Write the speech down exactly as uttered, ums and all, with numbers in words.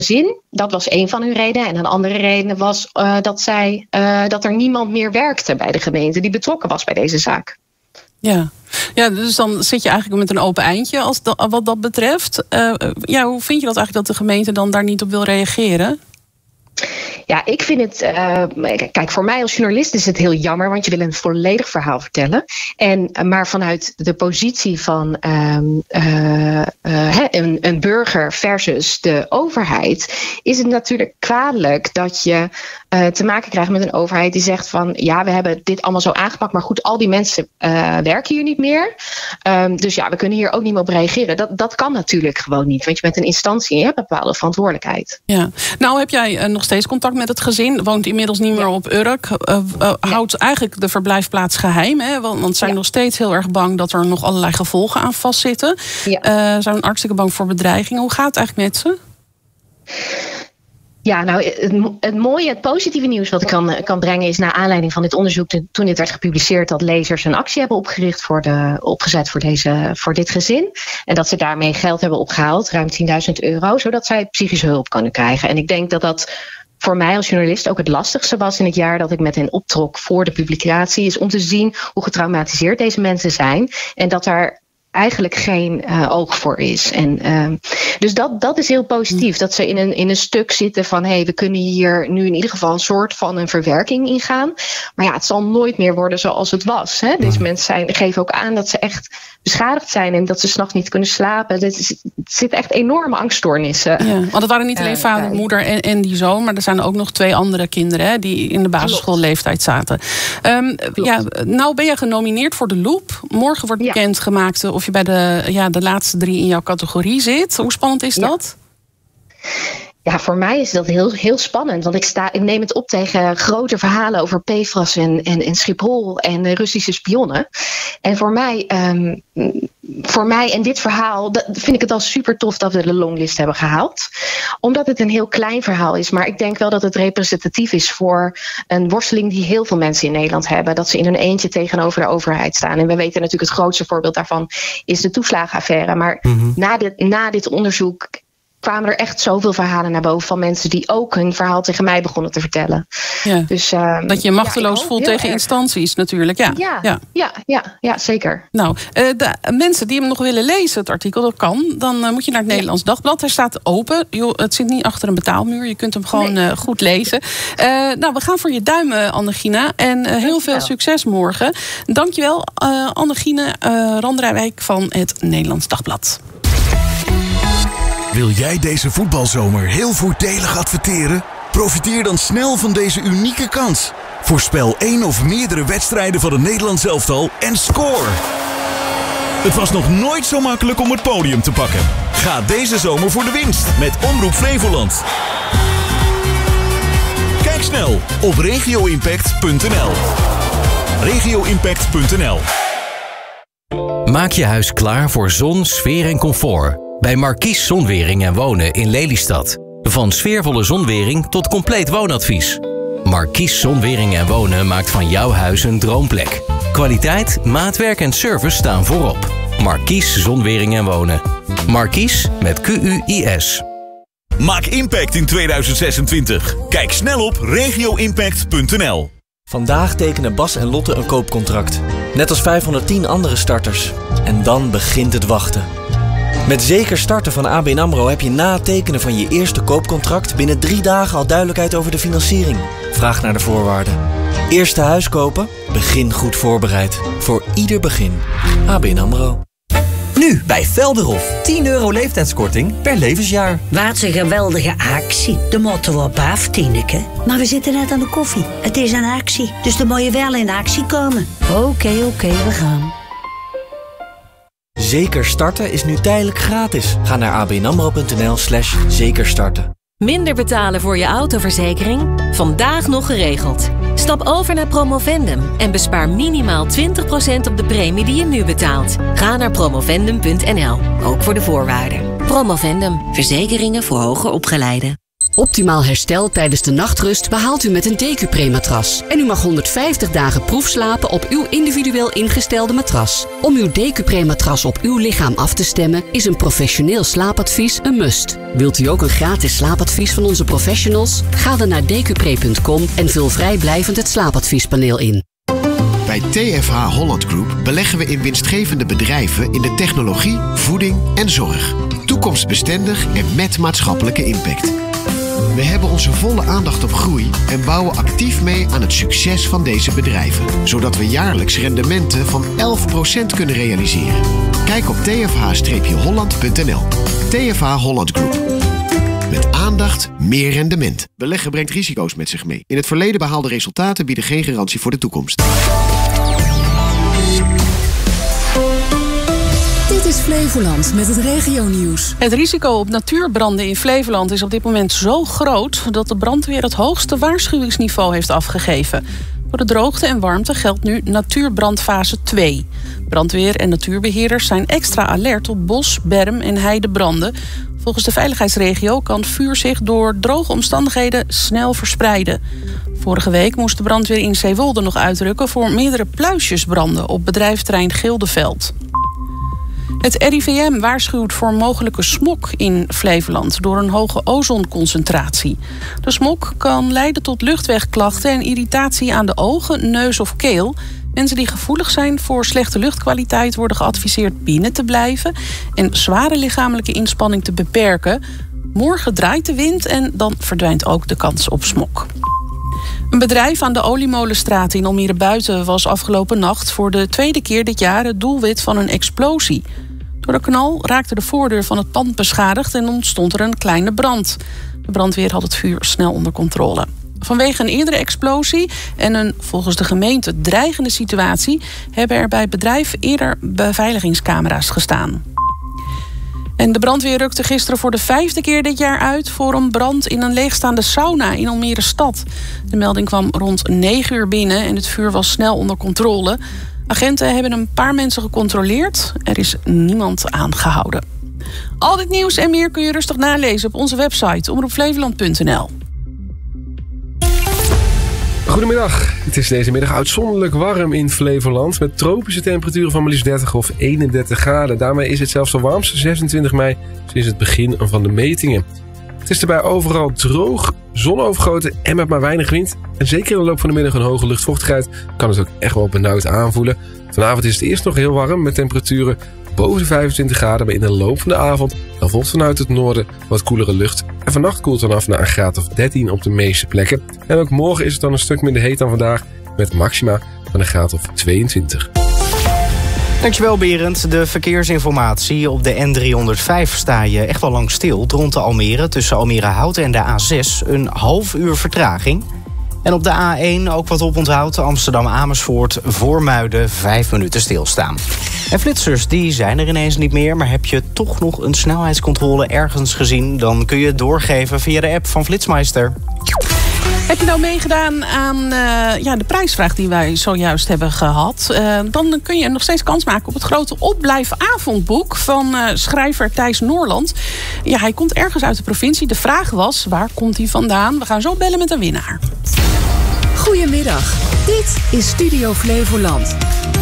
gezin. Dat was een van hun redenen. En een andere reden was uh, dat, zij, uh, dat er niemand meer werkte bij de gemeente die betrokken was bij deze zaak. Ja. ja, dus dan zit je eigenlijk met een open eindje als dat, wat dat betreft. Uh, ja, hoe vind je dat eigenlijk dat de gemeente dan daar niet op wil reageren? Ja, ik vind het... Uh, kijk, voor mij als journalist is het heel jammer, want je wil een volledig verhaal vertellen. En, maar vanuit de positie van um, uh, uh, een, een burger versus de overheid is het natuurlijk kwalijk dat je uh, te maken krijgt met een overheid die zegt van ja, we hebben dit allemaal zo aangepakt, maar goed, al die mensen uh, werken hier niet meer. Um, dus ja, we kunnen hier ook niet meer op reageren. Dat, dat kan natuurlijk gewoon niet, want je bent een instantie en je hebt een bepaalde verantwoordelijkheid. Ja, nou heb jij uh, nog steeds contact met het gezin, woont inmiddels niet meer op Urk. Uh, uh, houdt eigenlijk de verblijfplaats geheim, hè? Want, want zijn ja. nog steeds heel erg bang dat er nog allerlei gevolgen aan vastzitten. Ja. Uh, zijn hartstikke bang voor bedreigingen. Hoe gaat het eigenlijk met ze? Ja, nou, het, het mooie, het positieve nieuws wat ik kan, kan brengen is naar aanleiding van dit onderzoek, toen dit werd gepubliceerd, dat lezers een actie hebben opgericht voor de, opgezet voor, deze, voor dit gezin. En dat ze daarmee geld hebben opgehaald, ruim tienduizend euro, zodat zij psychische hulp kunnen krijgen. En ik denk dat dat voor mij als journalist ook het lastigste was in het jaar dat ik met hen optrok voor de publicatie, is om te zien hoe getraumatiseerd deze mensen zijn en dat daar eigenlijk geen uh, oog voor is. En, uh, dus dat, dat is heel positief. Dat ze in een, in een stuk zitten van hé, hey, we kunnen hier nu in ieder geval een soort van een verwerking ingaan. Maar ja, het zal nooit meer worden zoals het was. Hè? Deze mensen zijn, geven ook aan dat ze echt beschadigd zijn en dat ze 's nachts niet kunnen slapen. Er zitten echt enorme angststoornissen. Ja, want het waren niet alleen vader, uh, moeder en, en die zoon, maar er zijn ook nog twee andere kinderen hè, die in de basisschoolleeftijd zaten. Um, ja, nou ben je genomineerd voor de Loop. Morgen wordt ja. bekend gemaakt of je bij de, ja, de laatste drie in jouw categorie zit. Hoe spannend is dat? Ja. Ja, voor mij is dat heel, heel spannend. Want ik, sta, ik neem het op tegen grote verhalen over P F A S en, en, en Schiphol en uh, Russische spionnen. En voor mij, um, voor mij en dit verhaal, dat vind ik het al super tof dat we de longlist hebben gehaald. Omdat het een heel klein verhaal is. Maar ik denk wel dat het representatief is voor een worsteling die heel veel mensen in Nederland hebben. Dat ze in hun eentje tegenover de overheid staan. En we weten natuurlijk het grootste voorbeeld daarvan is de toeslagenaffaire. Maar mm-hmm. na, dit, na dit onderzoek kwamen er echt zoveel verhalen naar boven van mensen die ook hun verhaal tegen mij begonnen te vertellen. Ja. Dus, uh, dat je je machteloos ja, voelt tegen erg. instanties natuurlijk. Ja, ja, ja. ja, ja, ja zeker. Nou, uh, de mensen die hem nog willen lezen, het artikel, dat kan. Dan uh, moet je naar het ja. Nederlands Dagblad. Hij staat open. Yo, het zit niet achter een betaalmuur. Je kunt hem gewoon nee. uh, goed lezen. Uh, nou, we gaan voor je duimen, Annegine. En uh, heel veel succes morgen. Dankjewel, uh, Annegine uh, Randrijwijk van het Nederlands Dagblad. Wil jij deze voetbalzomer heel voordelig adverteren? Profiteer dan snel van deze unieke kans. Voorspel één of meerdere wedstrijden van het Nederlands elftal en score! Het was nog nooit zo makkelijk om het podium te pakken. Ga deze zomer voor de winst met Omroep Flevoland. Kijk snel op regio impact punt n l. regio impact punt n l. Maak je huis klaar voor zon, sfeer en comfort bij Markies Zonwering en Wonen in Lelystad. Van sfeervolle zonwering tot compleet woonadvies. Markies Zonwering en Wonen maakt van jouw huis een droomplek. Kwaliteit, maatwerk en service staan voorop. Markies Zonwering en Wonen. Markies met Q U I S. Maak impact in tweeduizend zesentwintig. Kijk snel op regio impact punt n l. Vandaag tekenen Bas en Lotte een koopcontract. Net als vijfhonderdtien andere starters. En dan begint het wachten. Met Zeker Starten van A B N AMRO heb je na het tekenen van je eerste koopcontract binnen drie dagen al duidelijkheid over de financiering. Vraag naar de voorwaarden. Eerste huis kopen? Begin goed voorbereid. Voor ieder begin. A B N AMRO. Nu bij Velderhof. tien euro leeftijdskorting per levensjaar. Wat een geweldige actie. De motto op af, Tineke. Maar we zitten net aan de koffie. Het is een actie, dus dan moet je wel in actie komen. Oké, okay, oké, okay, we gaan. Zeker Starten is nu tijdelijk gratis. Ga naar abnamro punt n l slash zekerstarten. Minder betalen voor je autoverzekering? Vandaag nog geregeld. Stap over naar Promovendum en bespaar minimaal twintig procent op de premie die je nu betaalt. Ga naar promovendum punt n l, ook voor de voorwaarden. Promovendum, verzekeringen voor hoger opgeleiden. Optimaal herstel tijdens de nachtrust behaalt u met een Decupre-matras. En u mag honderdvijftig dagen proefslapen op uw individueel ingestelde matras. Om uw Decupre-matras op uw lichaam af te stemmen is een professioneel slaapadvies een must. Wilt u ook een gratis slaapadvies van onze professionals? Ga dan naar decupre punt com en vul vrijblijvend het slaapadviespaneel in. Bij T F H Holland Group beleggen we in winstgevende bedrijven in de technologie, voeding en zorg. Toekomstbestendig en met maatschappelijke impact. We hebben onze volle aandacht op groei en bouwen actief mee aan het succes van deze bedrijven. Zodat we jaarlijks rendementen van elf procent kunnen realiseren. Kijk op t f h holland punt n l. T F H Holland Group. Met aandacht meer rendement. Beleggen brengt risico's met zich mee. In het verleden behaalde resultaten bieden geen garantie voor de toekomst. Dit is Flevoland met het regionieuws. Het risico op natuurbranden in Flevoland is op dit moment zo groot dat de brandweer het hoogste waarschuwingsniveau heeft afgegeven. Voor de droogte en warmte geldt nu natuurbrandfase twee. Brandweer en natuurbeheerders zijn extra alert op bos, berm en heidebranden. Volgens de veiligheidsregio kan vuur zich door droge omstandigheden snel verspreiden. Vorige week moest de brandweer in Zeewolde nog uitrukken voor meerdere pluisjesbranden op bedrijfterrein Gildeveld. Het R I V M waarschuwt voor mogelijke smog in Flevoland door een hoge ozonconcentratie. De smog kan leiden tot luchtwegklachten en irritatie aan de ogen, neus of keel. Mensen die gevoelig zijn voor slechte luchtkwaliteit worden geadviseerd binnen te blijven en zware lichamelijke inspanning te beperken. Morgen draait de wind en dan verdwijnt ook de kans op smog. Een bedrijf aan de Oliemolenstraat in Almere Buiten was afgelopen nacht voor de tweede keer dit jaar het doelwit van een explosie. Door de knal raakte de voordeur van het pand beschadigd en ontstond er een kleine brand. De brandweer had het vuur snel onder controle. Vanwege een eerdere explosie en een volgens de gemeente dreigende situatie hebben er bij het bedrijf eerder beveiligingscamera's gestaan. En de brandweer rukte gisteren voor de vijfde keer dit jaar uit voor een brand in een leegstaande sauna in Almere stad. De melding kwam rond negen uur binnen en het vuur was snel onder controle. Agenten hebben een paar mensen gecontroleerd. Er is niemand aangehouden. Al dit nieuws en meer kun je rustig nalezen op onze website omroep flevoland punt n l. Goedemiddag. Het is deze middag uitzonderlijk warm in Flevoland met tropische temperaturen van maar liefst dertig of eenendertig graden. Daarmee is het zelfs de warmste zesentwintig mei sinds het begin van de metingen. Het is erbij overal droog, zonovergoten en met maar weinig wind. En zeker in de loop van de middag een hoge luchtvochtigheid kan het ook echt wel benauwd aanvoelen. Vanavond is het eerst nog heel warm met temperaturen boven de vijfentwintig graden. Maar in de loop van de avond dan volgt vanuit het noorden wat koelere lucht. En vannacht koelt het dan af naar een graad of dertien op de meeste plekken. En ook morgen is het dan een stuk minder heet dan vandaag met maxima van een graad of tweeëntwintig. Dankjewel Berend. De verkeersinformatie. Op de N driehonderdvijf sta je echt wel lang stil. Rond de Almere, tussen Almere Houten en de A zes. Een half uur vertraging. En op de A één ook wat oponthoud. Amsterdam-Amersfoort voor Muiden vijf minuten stilstaan. En flitsers, die zijn er ineens niet meer. Maar heb je toch nog een snelheidscontrole ergens gezien? Dan kun je het doorgeven via de app van Flitsmeister. Heb je nou meegedaan aan uh, ja, de prijsvraag die wij zojuist hebben gehad? Uh, dan kun je nog steeds kans maken op het grote opblijfavondboek van uh, schrijver Thijs Noorland. Ja, hij komt ergens uit de provincie. De vraag was, waar komt hij vandaan? We gaan zo bellen met een winnaar. Goedemiddag, dit is Studio Flevoland.